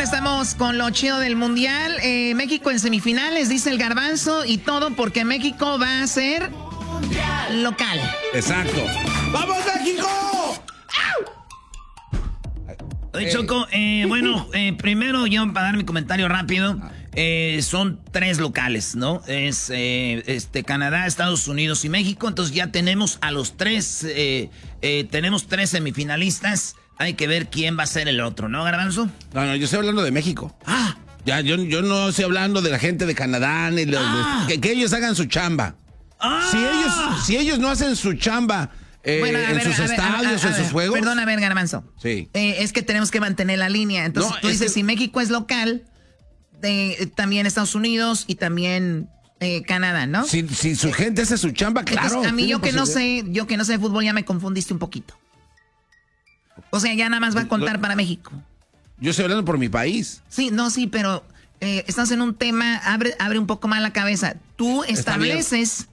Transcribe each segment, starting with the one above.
estamos con lo chido del Mundial. México en semifinales, dice el Garbanzo, y todo porque México va a ser local. Exacto. ¡Vamos, México! Oye, Choco, bueno, primero yo para dar mi comentario rápido, son 3 locales, ¿no? Es Canadá, Estados Unidos y México, entonces ya tenemos a los 3, tenemos 3 semifinalistas, hay que ver quién va a ser el otro, ¿no, Garbanzo? No, yo estoy hablando de México. Ya, yo no estoy hablando de la gente de Canadá, ni que ellos hagan su chamba. Si ellos no hacen su chamba... Bueno, en sus estadios, en sus juegos. Perdón, a ver, Garbanzo. Sí. Es que tenemos que mantener la línea. Entonces tú dices, si México es local, también Estados Unidos y también Canadá, ¿no? Si su gente hace su chamba, claro. Entonces, a mí yo que no sé de fútbol ya me confundiste un poquito. O sea, ya nada más va a contar para México. Yo estoy hablando por mi país. Sí, pero estás en un tema, abre un poco más la cabeza. Tú estableces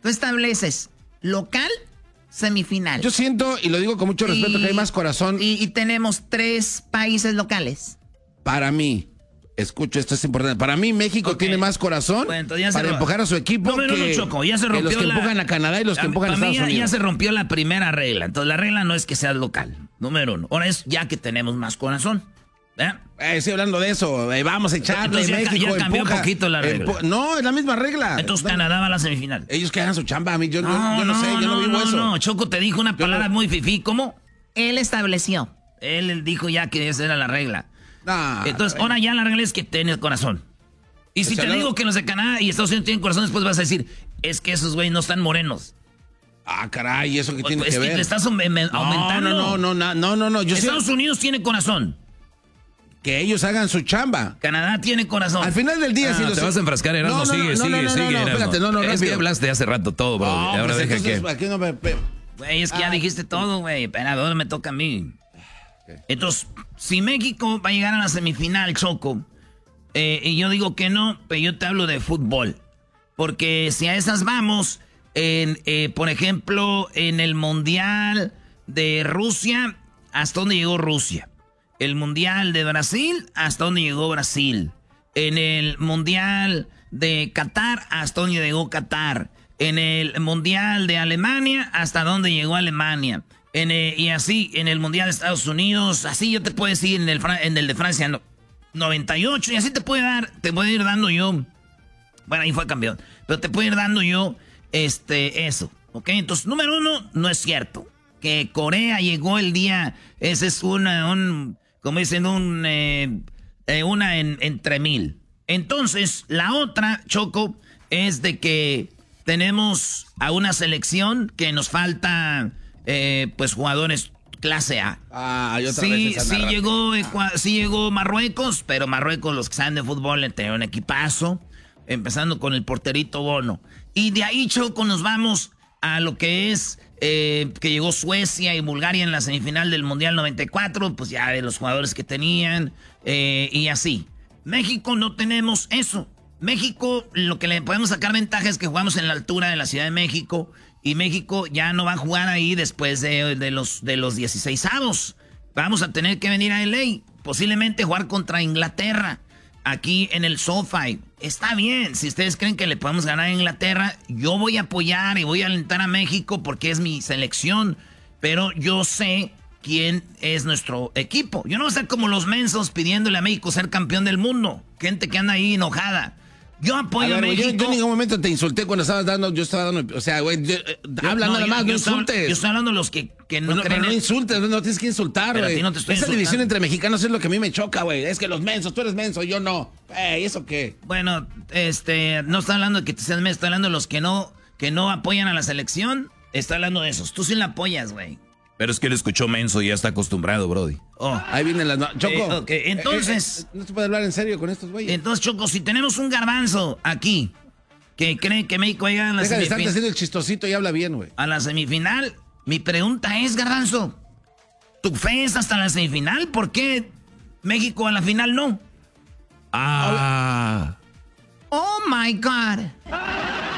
local, semifinal. Yo siento, y lo digo con mucho respeto, que hay más corazón. Y tenemos 3 países locales. Para mí, escucho, esto es importante. Para mí, México tiene más corazón para empujar a su equipo Choco, ya se rompió los que empujan a Canadá y los que empujan a Estados Unidos. Ya se rompió la primera regla. Entonces, la regla no es que seas local, número 1. Ahora es ya que tenemos más corazón. Estoy hablando de eso. Vamos a echarle. Entonces, México ya cambió un poquito la regla. No, es la misma regla. Entonces Canadá va a la semifinal. Ellos que hagan su chamba. A mí yo no sé, yo no vivo eso. No, Choco te dijo una palabra muy fifí. ¿Cómo? Él estableció. Él dijo ya que esa era la regla. Nah, entonces, ahora ya la regla es que tienes corazón. Y si te digo que los de Canadá y Estados Unidos tienen corazón, después vas a decir, es que esos güeyes no están morenos. Caray, ¿eso qué tiene que ver? Es que le estás aumentando. No. Estados Unidos tiene corazón. Que ellos hagan su chamba. Canadá tiene corazón. Al final del día, si te vas a enfrascar, Erasmo. Sigue, espérate, es que hablaste hace rato todo, bro. Ahora deja que... Güey, es que ya dijiste todo, güey. Pero ahora me toca a mí. Entonces, si México va a llegar a la semifinal, Choco, y yo digo que no, pero yo te hablo de fútbol. Porque si a esas vamos, por ejemplo, en el Mundial de Rusia, ¿hasta dónde llegó Rusia? El Mundial de Brasil, ¿hasta dónde llegó Brasil? En el Mundial de Qatar, ¿hasta dónde llegó Qatar? En el Mundial de Alemania, ¿hasta dónde llegó Alemania? Y así, en el Mundial de Estados Unidos, así yo te puedo decir, en el de Francia, 98, y así te puedo ir dando yo. Bueno, ahí fue campeón. Pero te puedo ir dando yo, eso, ¿ok? Entonces, número 1, no es cierto. Que Corea llegó el día, ese es como dicen, una entre 1000. Entonces, la otra, Choco, es de que tenemos a una selección que nos falta, pues, jugadores clase A. Sí llegó Marruecos, pero Marruecos, los que saben de fútbol, tenían un equipazo, empezando con el porterito Bono. Y de ahí, Choco, nos vamos a lo que es... que llegó Suecia y Bulgaria en la semifinal del Mundial 94, pues ya de los jugadores que tenían, y así. México no tenemos eso. México, lo que le podemos sacar ventaja es que jugamos en la altura de la Ciudad de México, y México ya no va a jugar ahí después de los 16avos. Vamos a tener que venir a LA, posiblemente jugar contra Inglaterra, aquí en el SoFi. Está bien, si ustedes creen que le podemos ganar a Inglaterra, yo voy a apoyar y voy a alentar a México porque es mi selección, pero yo sé quién es nuestro equipo. Yo no voy a ser como los mensos pidiéndole a México ser campeón del mundo, gente que anda ahí enojada. Yo apoyo a México. Yo en ningún momento te insulté cuando estabas dando, o sea, güey, habla nada más, no insultes. Yo estoy hablando de los que no creen. No insultes, no tienes que insultar, güey. No esa división entre mexicanos es lo que a mí me choca, güey. Es que los mensos, tú eres menso, yo no. ¿Eso qué? Bueno, no está hablando de que te seas menso, está hablando de los que no apoyan a la selección. Está hablando de esos. Tú sí la apoyas, güey. Pero es que él escuchó menso y ya está acostumbrado, brody. Ahí vienen las... Choco. Okay. Entonces... no se puede hablar en serio con estos güeyes. Entonces, Choco, si tenemos un garbanzo aquí que cree que México llega a la semifinal... Deja de estar haciendo el chistosito y habla bien, güey. A la semifinal, mi pregunta es, garbanzo, ¿tu fe es hasta la semifinal? ¿Por qué México a la final no? Oh, my God.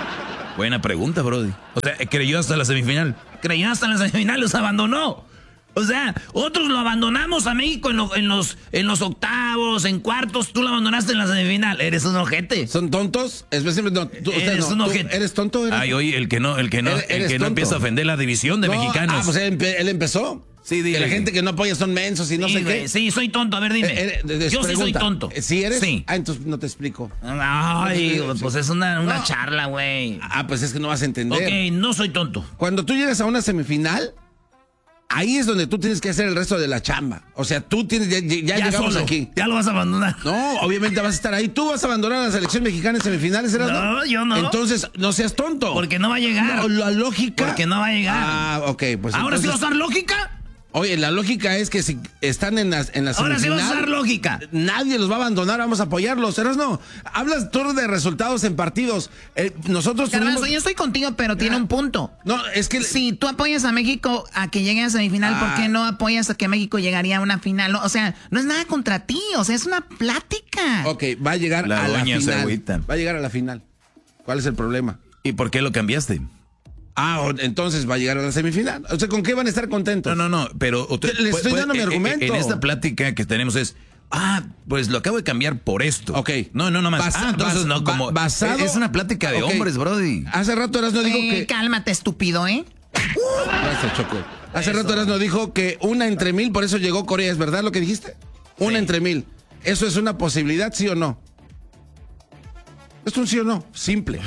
Buena pregunta, brody. O sea, creyó hasta la semifinal. Creyó hasta la semifinal, los abandonó. O sea, otros lo abandonamos a México en los octavos, en cuartos. Tú lo abandonaste en la semifinal. Eres un ojete. ¿Son tontos? Especialmente, Eres un ojete. ¿Eres tonto? Ay, oye, el que no empieza a ofender la división de mexicanos. Pues él empezó. Sí, dile. Que la gente que no apoya son mensos y no sé qué. Sí, soy tonto. A ver, dime. Yo sí soy tonto. ¿Sí eres? Sí. Entonces no te explico. Ay, pues es una charla, güey. Pues es que no vas a entender. Ok, no soy tonto. Cuando tú llegas a una semifinal, ahí es donde tú tienes que hacer el resto de la chamba. O sea, tú tienes, ya llegamos solo, aquí. Ya lo vas a abandonar. No, obviamente vas a estar ahí. Tú vas a abandonar a la selección mexicana en semifinales, ¿eras? No, yo no. Entonces, no seas tonto. Porque no va a llegar. No, la lógica. Porque no va a llegar. Ok, pues ¿Ahora entonces, sí vas a usar lógica? Oye, la lógica es que si están en la semifinal, Ahora sí vas a usar lógica. Nadie los va a abandonar, vamos a apoyarlos. ¿Eras no? Hablas tú de resultados en partidos. Nosotros Garbanzo, yo estoy contigo, pero tiene un punto. No, es que si tú apoyas a México a que llegue a semifinal, ¿por qué no apoyas a que México llegaría a una final? O sea, no es nada contra ti, o sea, es una plática. Ok, va a llegar a la final. Va a llegar a la final. ¿Cuál es el problema? ¿Y por qué lo cambiaste? Entonces va a llegar a la semifinal. O sea, ¿con qué van a estar contentos? No, pero... Le estoy dando mi argumento. En esta plática que tenemos es... pues lo acabo de cambiar por esto. Ok. No más. Entonces no, como... basado, es una plática de hombres, brody. Hace rato Erasno dijo que... Cálmate, estúpido, Gracias, Choco. Hace rato Erasno dijo que 1 entre 1000, por eso llegó Corea. ¿Es verdad lo que dijiste? 1 entre 1000. ¿Eso es una posibilidad, sí o no? ¿Es un sí o no? Simple.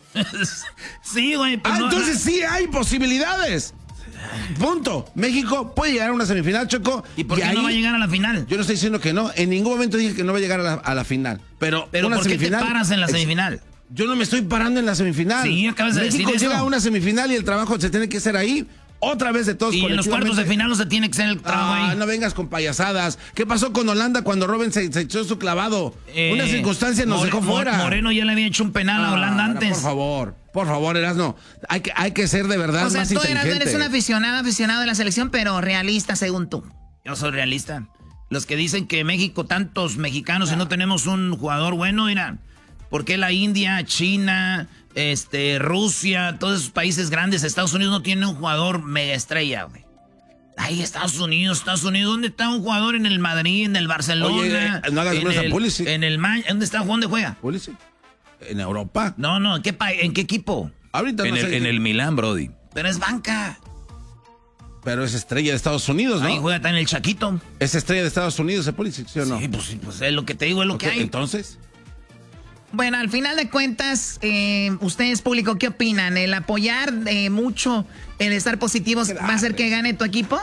Sí, güey. Entonces sí hay posibilidades. Punto. México puede llegar a una semifinal, Choco. ¿Y por qué no va a llegar a la final? Yo no estoy diciendo que no. En ningún momento dije que no va a llegar a la final. Pero una ¿por qué te paras en la semifinal? Yo no me estoy parando en la semifinal. Sí, acabas de decir eso. México llega a una semifinal y el trabajo se tiene que hacer ahí. Otra vez de todos. Y en los cuartos de final no se tiene que ser el trabajo ahí. No vengas con payasadas. ¿Qué pasó con Holanda cuando Robben se echó su clavado? Una circunstancia nos dejó fuera. Moreno ya le había hecho un penal a Holanda antes. Por favor, Erasno. Hay que ser de verdad más inteligente. O sea, tú eres un aficionado de la selección, pero realista según tú. Yo soy realista. Los que dicen que México, tantos mexicanos y no tenemos un jugador bueno, mira, ¿por qué la India, China, Rusia, todos esos países grandes, Estados Unidos no tiene un jugador mega estrella, güey? Ay, Estados Unidos, ¿dónde está un jugador en el Madrid, en el Barcelona? Oye, no hagas a Pulisic. En el ¿dónde está? ¿Dónde juega? Pulisic. ¿En Europa? No, ¿en qué equipo? Ahorita no sé. En el Milán, brody. Pero es banca. Pero es estrella de Estados Unidos, ¿no? Ahí juega en el Chaquito. ¿Es estrella de Estados Unidos el Pulisic, sí o no? Sí, pues es lo que te digo, es lo que hay. Entonces... Bueno, al final de cuentas, ustedes, público, ¿qué opinan? ¿El apoyar mucho, el estar positivos, va a hacer que gane tu equipo?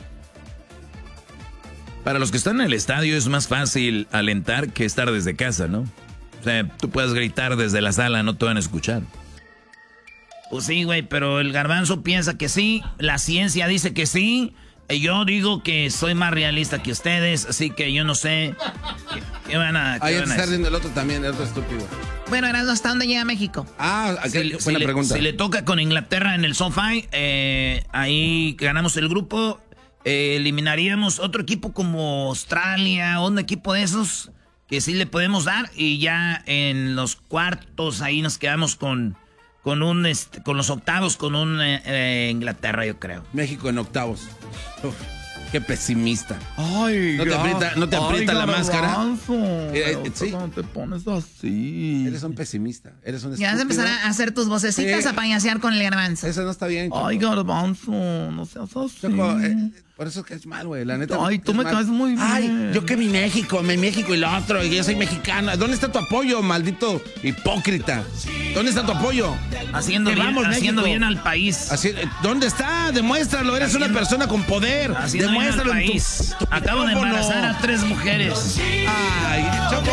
Para los que están en el estadio es más fácil alentar que estar desde casa, ¿no? O sea, tú puedes gritar desde la sala, no te van a escuchar. Pues sí, güey, pero el Garbanzo piensa que sí, la ciencia dice que sí. Yo digo que soy más realista que ustedes, así que yo no sé qué van a... Ahí está ardiendo el otro también, el otro estúpido. Bueno, Erasmo, ¿hasta dónde llega México? Buena pregunta. Si le toca con Inglaterra en el SoFi, ahí ganamos el grupo, eliminaríamos otro equipo como Australia, un equipo de esos que sí le podemos dar, y ya en los cuartos ahí nos quedamos con los octavos, con Inglaterra, yo creo. México en octavos. Uf, qué pesimista. Ay, ¿No te aprieta la máscara? Sí. ¿Cómo te pones así? Eres un pesimista. Eres un ya vas a empezar a hacer tus vocecitas a payasear con el Garbanzo. Eso no está bien, Choco. Ay, Garbanzo, no seas así. Choco, por eso que es mal, güey, la neta. Ay, tú me caes muy bien. Ay, yo que mi México y lo otro, y yo soy mexicano. ¿Dónde está tu apoyo, maldito hipócrita? ¿Dónde está tu apoyo? Haciendo bien al país. ¿Dónde está? Demuéstralo, eres una persona con poder. Demuéstralo en tu Acabo de embarazar a 3 mujeres. Ay, Choco.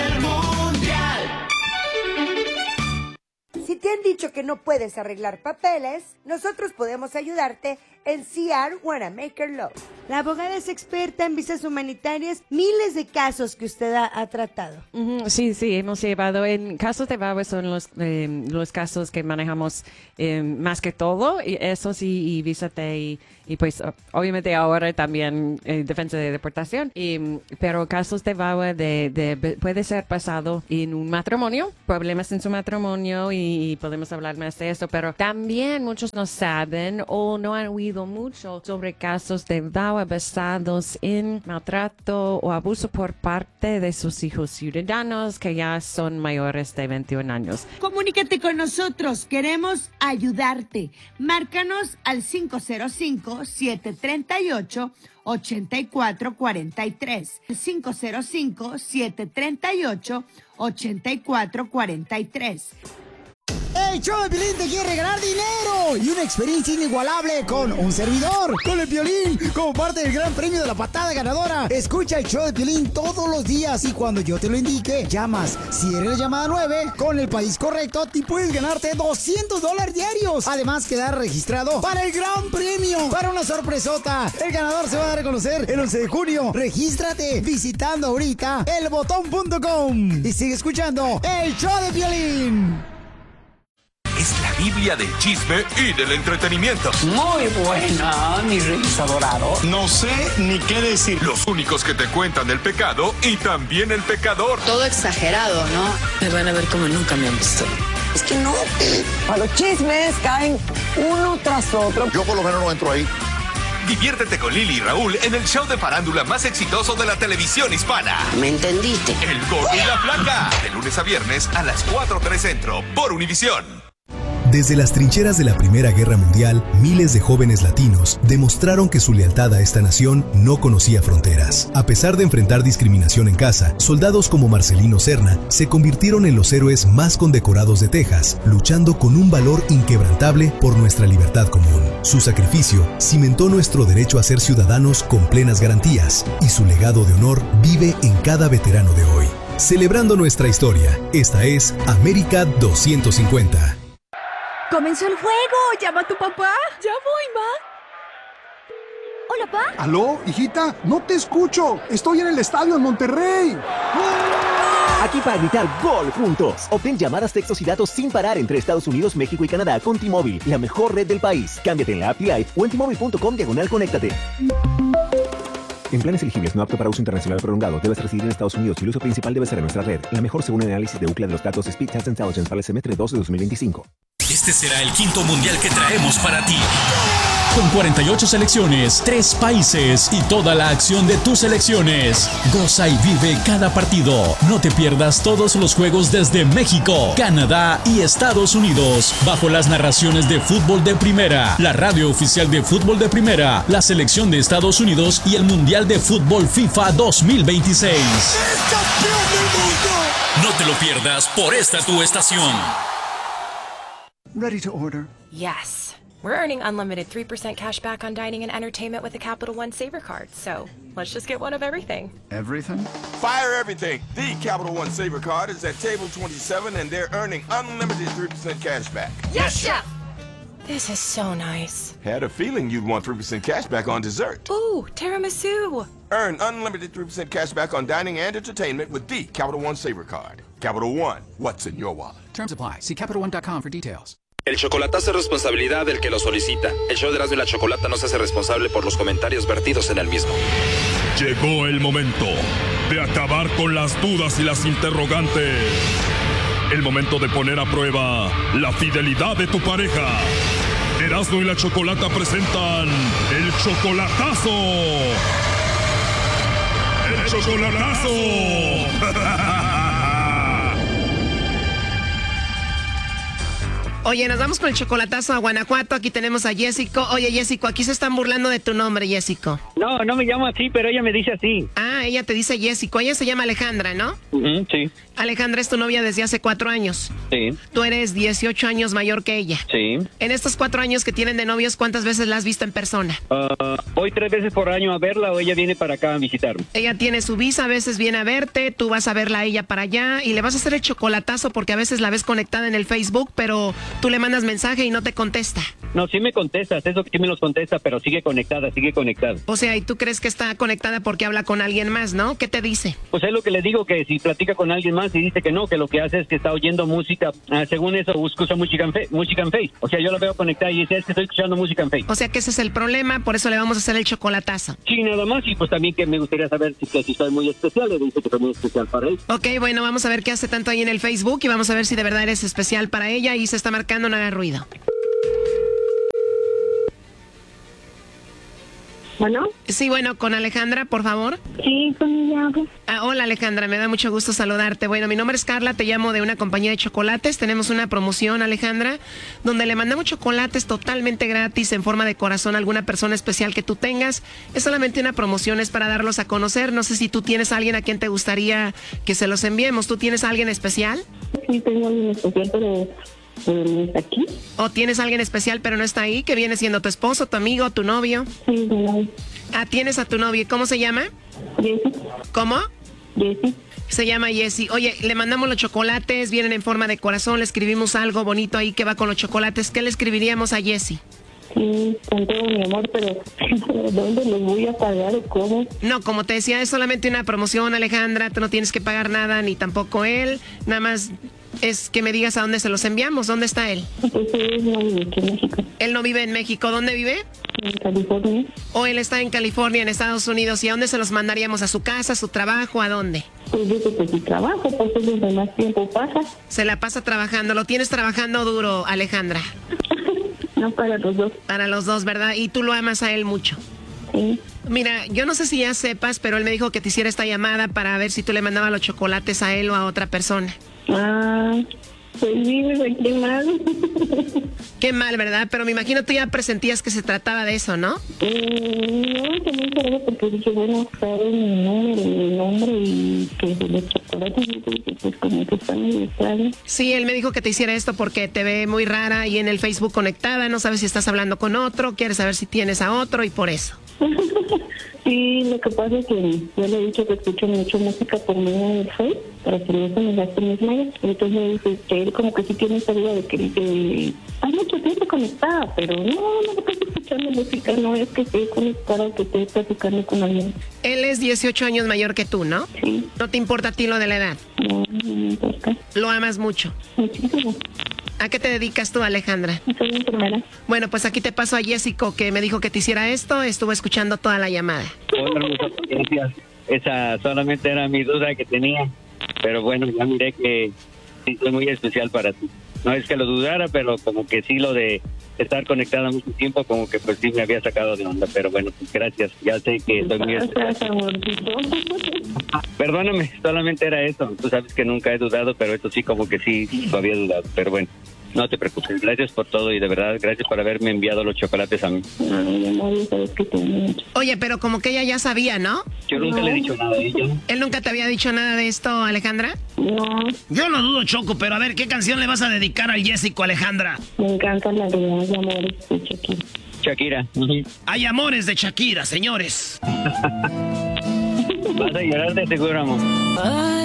Si te han dicho que no puedes arreglar papeles, nosotros podemos ayudarte en CR Wanna Make Love. La abogada es experta en visas humanitarias, miles de casos que usted ha tratado. Sí, hemos llevado en casos de VAWA son los casos que manejamos más que todo, y eso sí, y visa T, y pues obviamente ahora también defensa de deportación, pero casos de VAWA puede ser pasado en un matrimonio, problemas en su matrimonio, y podemos hablar más de eso, pero también muchos no saben o no han oído oído mucho sobre casos de VAWA basados en maltrato o abuso por parte de sus hijos ciudadanos que ya son mayores de 21 años. Comunícate con nosotros, queremos ayudarte. Márcanos al 505-738-8443. 505-738-8443. El show de Piolín te quiere regalar dinero y una experiencia inigualable con un servidor, con el Piolín, como parte del gran premio de la patada ganadora. Escucha el show de Piolín todos los días y cuando yo te lo indique, llamas. Si eres la llamada 9, con el país correcto, te puedes ganarte $200 diarios. Además, quedar registrado para el gran premio, para una sorpresota. El ganador se va a dar a conocer el 11 de junio. Regístrate visitando ahorita elbotón.com y sigue escuchando el show de Piolín. Es la Biblia del chisme y del entretenimiento. Muy buena, mi reyes adorado. No sé ni qué decir. Los únicos que te cuentan el pecado y también el pecador. Todo exagerado, ¿no? Me van a ver como nunca me han visto. Es que no. A los chismes caen uno tras otro. Yo por lo menos no entro ahí. Diviértete con Lili y Raúl en el show de farándula más exitoso de la televisión hispana. ¿Me entendiste? El Gordo y la Flaca. De lunes a viernes a las 4:03 Centro por Univisión. Desde las trincheras de la Primera Guerra Mundial, miles de jóvenes latinos demostraron que su lealtad a esta nación no conocía fronteras. A pesar de enfrentar discriminación en casa, soldados como Marcelino Serna se convirtieron en los héroes más condecorados de Texas, luchando con un valor inquebrantable por nuestra libertad común. Su sacrificio cimentó nuestro derecho a ser ciudadanos con plenas garantías, y su legado de honor vive en cada veterano de hoy. Celebrando nuestra historia, esta es América 250. ¡Comenzó el juego! ¡Llama a tu papá! ¡Ya voy, ma! Hola, pa. ¿Aló, hijita? No te escucho. Estoy en el estadio en Monterrey. Aquí para gritar gol juntos. Obtén llamadas, textos y datos sin parar entre Estados Unidos, México y Canadá con T-Mobile, la mejor red del país. Cámbiate en la app T-Life o en T-Mobile.com/conéctate. En planes elegibles no apto para uso internacional prolongado, debes residir en Estados Unidos y el uso principal debe ser en nuestra red. La mejor según el análisis de UCLA de los datos Speed Test Intelligence para el semestre 2 de 2025. Este será el quinto mundial que traemos para ti. Con 48 selecciones, 3 países y toda la acción de tus selecciones. Goza y vive cada partido. No te pierdas todos los juegos desde México, Canadá y Estados Unidos. Bajo las narraciones de Fútbol de Primera, la radio oficial de Fútbol de Primera, la selección de Estados Unidos y el Mundial de Fútbol FIFA 2026. No te lo pierdas por esta tu estación. Ready to order. Yes. We're earning unlimited 3% cash back on dining and entertainment with the Capital One Saver Card. So let's just get one of everything. Everything? Fire everything. The Capital One Saver Card is at table 27 and they're earning unlimited 3% cash back. Yes, Chef! This is so nice. Had a feeling you'd want 3% cash back on dessert. Ooh, tiramisu. Earn unlimited 3% cash back on dining and entertainment with the Capital One Saver Card. Capital One, what's in your wallet? Terms apply. See CapitalOne.com for details. El chocolatazo es responsabilidad del que lo solicita. El show de Erasmo y la Chocolata no se hace responsable por los comentarios vertidos en el mismo. Llegó el momento de acabar con las dudas y las interrogantes. El momento de poner a prueba la fidelidad de tu pareja. Erasmo y la Chocolata presentan el chocolatazo. ¡El chocolatazo! Oye, nos vamos con el chocolatazo a Guanajuato. Aquí tenemos a Jessico. Oye, Jessico, aquí se están burlando de tu nombre, Jessico. No, no me llamo así, pero ella me dice así. Ah, ella te dice Jessico. Ella se llama Alejandra, ¿no? Sí. Alejandra es tu novia desde hace 4 años. Sí. Tú eres 18 años mayor que ella. Sí. En estos 4 años que tienen de novios, ¿cuántas veces la has visto en persona? Voy 3 veces por año a verla o ella viene para acá a visitarme. Ella tiene su visa, a veces viene a verte, tú vas a verla a ella para allá y le vas a hacer el chocolatazo porque a veces la ves conectada en el Facebook, pero tú le mandas mensaje y no te contesta. No, sí me contestas, eso sí me los contesta, pero sigue conectada. O sea, ¿y tú crees que está conectada porque habla con alguien más, no? ¿Qué te dice? Pues es lo que le digo, que si platica con alguien más y dice que no, que lo que hace es que está oyendo música, según eso, escucha música en Face. O sea, yo la veo conectada y dice, es que estoy escuchando música en Face. O sea, que ese es el problema, por eso le vamos a hacer el chocolatazo. Sí, nada más, y pues también que me gustaría saber si soy muy especial, le dice que soy muy especial para él. Ok, bueno, vamos a ver qué hace tanto ahí en el Facebook y vamos a ver si de verdad eres especial para ella y se está marcando, no haga ruido. Bueno. Sí, bueno, con Alejandra, por favor. Sí, con ella. Hola Alejandra, me da mucho gusto saludarte. Bueno, mi nombre es Carla, te llamo de una compañía de chocolates. Tenemos una promoción, Alejandra, donde le mandamos chocolates totalmente gratis en forma de corazón a alguna persona especial que tú tengas. Es solamente una promoción, es para darlos a conocer. No sé si tú tienes a alguien a quien te gustaría que se los enviemos. ¿Tú tienes a alguien especial? Sí, tengo a alguien especial, pero no está aquí. ¿O tienes a alguien especial pero no está ahí? ¿Que viene siendo tu esposo, tu amigo, tu novio? Sí, no. Ah, tienes a tu novio. ¿Cómo se llama? Jessy. ¿Cómo? Jessy. Se llama Jessy. Oye, le mandamos los chocolates, vienen en forma de corazón, le escribimos algo bonito ahí que va con los chocolates. ¿Qué le escribiríamos a Jessy? Sí, con todo mi amor, pero ¿dónde los voy a pagar o cómo? No, como te decía, es solamente una promoción, Alejandra. Tú no tienes que pagar nada, ni tampoco él. Nada más es que me digas a dónde se los enviamos. ¿Dónde está él? Pues él no vive aquí en México. Él no vive en México. ¿Dónde vive? En California. ¿O él está en California, en Estados Unidos? ¿Y a dónde se los mandaríamos? ¿A su casa, a su trabajo? ¿A dónde? Pues yo creo que su trabajo, porque es donde más tiempo pasa. Se la pasa trabajando. ¿Lo tienes trabajando duro, Alejandra? No, para los dos. Para los dos, ¿verdad? Y tú lo amas a él mucho. Sí. Mira, yo no sé si ya sepas, pero él me dijo que te hiciera esta llamada para ver si tú le mandabas los chocolates a él o a otra persona. Ah, pues sí, qué mal. Qué mal, ¿verdad? Pero me imagino tú ya presentías que se trataba de eso, ¿no? No, también creo porque dije, bueno, sabe mi nombre y que los chocolates, pues como que están muy extraños. Sí, él me dijo que te hiciera esto porque te ve muy rara y en el Facebook conectada, no sabes si estás hablando con otro, quieres saber si tienes a otro y por eso. Sí, lo que pasa es que yo le he dicho que escucho mucho música por medio del Facebook, para que no se me gasten mis mayas. Entonces me dice que él como que sí tiene esa duda de que dice, hay mucho tiempo conectada, pero no estoy escuchando música, no es que esté conectada, que esté platicando con alguien. Él es 18 años mayor que tú, ¿no? Sí. ¿No te importa a ti lo de la edad? No me importa. ¿Lo amas mucho? Muchísimo. ¿A qué te dedicas tú, Alejandra? Soy enfermera. Bueno, pues aquí te paso a Jessico, que me dijo que te hiciera esto. Estuvo escuchando toda la llamada. Hola, gracias. Esa solamente era mi duda que tenía. Pero bueno, ya miré que sí, soy muy especial para ti. No es que lo dudara, pero como que sí lo de estar conectada mucho tiempo, como que pues sí me había sacado de onda. Pero bueno, pues gracias. Ya sé que soy muy especial. Perdóname, solamente era eso. Tú sabes que nunca he dudado, pero esto sí como que sí lo había dudado. Pero bueno, no te preocupes. Gracias por todo y de verdad, gracias por haberme enviado los chocolates a mí. Oye, pero como que ella ya sabía, ¿no? Yo nunca le he dicho nada a ella. ¿Él nunca te había dicho nada de esto, Alejandra? No. Yo no dudo, Choco, pero a ver, ¿qué canción le vas a dedicar al Jessico, Alejandra? Me encanta la de Hay Amores de Shakira. Shakira. Hay amores de Shakira, señores. Vas a llorar de seguro, amor.